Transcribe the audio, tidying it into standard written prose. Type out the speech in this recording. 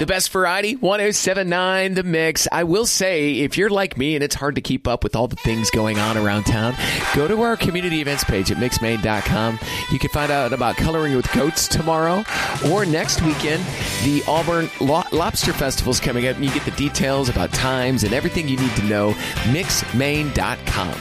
The best variety, 107.9 The Mix. I will say, if you're like me and it's hard to keep up with all the things going on around town, go to our community events page at mixmaine.com. You can find out about Coloring with Goats tomorrow or next weekend. The Auburn Lobster Festival is coming up, and you get the details about times and everything you need to know. Mixmaine.com.